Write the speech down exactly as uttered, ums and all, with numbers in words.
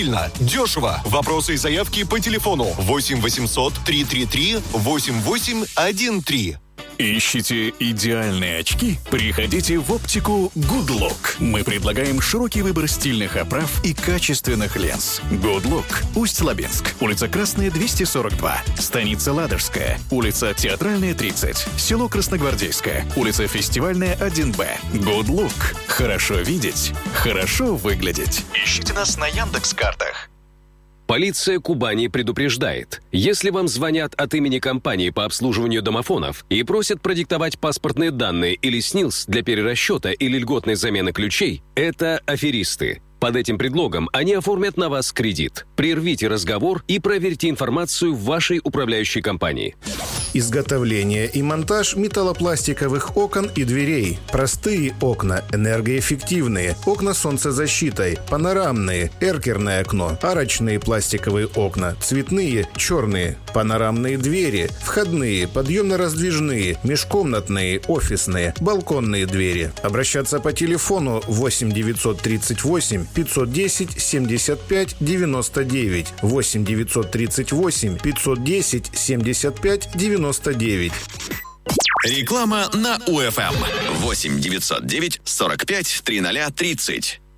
стильно, дешево. Вопросы и заявки по телефону восемь восемьсот триста тридцать три восемьдесят восемь одиннадцать. Ищите идеальные очки? Приходите в оптику Good Look. Мы предлагаем широкий выбор стильных оправ и качественных линз. Good Look. Усть-Лабинск. Улица Красная, двести сорок два. Станица Ладожская. Улица Театральная, тридцать. Село Красногвардейское. Улица Фестивальная, один Б. Good Look. Хорошо видеть. Хорошо выглядеть. Ищите нас на Яндекс.Картах. Полиция Кубани предупреждает, если вам звонят от имени компании по обслуживанию домофонов и просят продиктовать паспортные данные или СНИЛС для перерасчета или льготной замены ключей, это аферисты. Под этим предлогом они оформят на вас кредит. Прервите разговор и проверьте информацию в вашей управляющей компании. Изготовление и монтаж металлопластиковых окон и дверей. Простые окна, энергоэффективные, окна с солнцезащитой, панорамные, эркерное окно, арочные пластиковые окна, цветные, черные, панорамные двери, входные, подъемно-раздвижные, межкомнатные, офисные, балконные двери. Обращаться по телефону восемь девятьсот тридцать восемь пятьсот десять семьдесят пять девяносто девять, восемь девятьсот тридцать восемь пятьсот десять семьдесят пять девяносто девять. Реклама на УФМ. восемь девятьсот девять сорок пять тридцать тридцать.